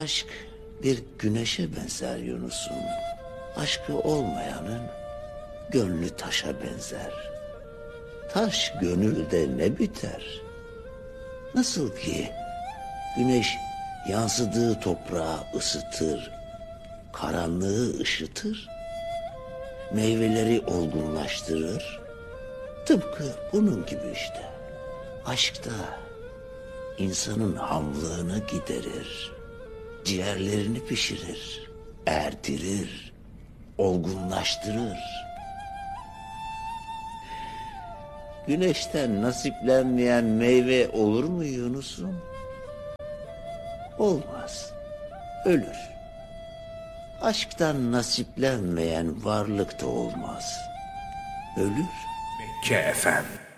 Aşk bir güneşe benzer Yunus'um. Aşkı olmayanın gönlü taşa benzer. Taş gönülde ne biter? Nasıl ki güneş yansıdığı toprağı ısıtır, karanlığı ışıtır, meyveleri olgunlaştırır. Tıpkı bunun gibi işte. Aşk da insanın hamlığını giderir, ciğerlerini pişirir, erdirir, olgunlaştırır. Güneşten nasiplenmeyen meyve olur mu Yunus'um? Olmaz, ölür. Aşktan nasiplenmeyen varlık da olmaz, ölür. Mekke FM